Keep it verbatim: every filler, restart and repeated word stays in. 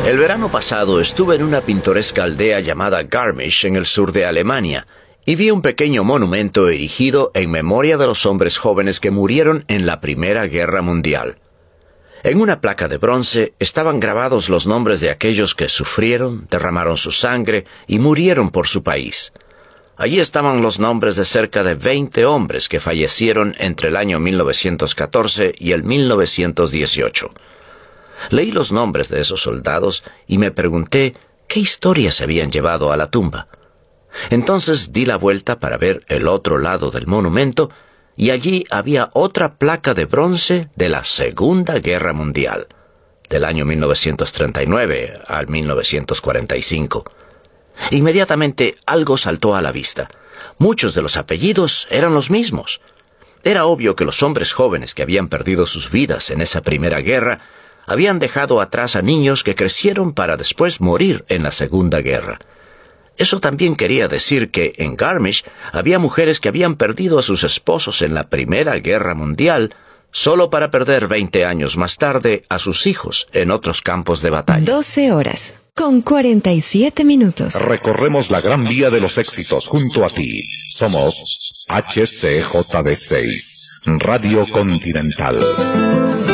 El verano pasado estuve en una pintoresca aldea llamada Garmisch en el sur de Alemania y vi un pequeño monumento erigido en memoria de los hombres jóvenes que murieron en la Primera Guerra Mundial. En una placa de bronce estaban grabados los nombres de aquellos que sufrieron, derramaron su sangre y murieron por su país. Allí estaban los nombres de cerca de veinte hombres que fallecieron entre el año mil novecientos catorce y el mil novecientos dieciocho. Leí los nombres de esos soldados y me pregunté qué historias se habían llevado a la tumba. Entonces di la vuelta para ver el otro lado del monumento y allí había otra placa de bronce de la Segunda Guerra Mundial, del año mil novecientos treinta y nueve al mil novecientos cuarenta y cinco. Inmediatamente algo saltó a la vista. Muchos de los apellidos eran los mismos. Era obvio que los hombres jóvenes que habían perdido sus vidas en esa primera guerra habían dejado atrás a niños que crecieron para después morir en la Segunda Guerra. Eso también quería decir que en Garmisch había mujeres que habían perdido a sus esposos en la Primera Guerra Mundial solo para perder veinte años más tarde a sus hijos en otros campos de batalla. doce horas con cuarenta y siete minutos. Recorremos la gran vía de los éxitos junto a ti. Somos H C J D seis, Radio Continental.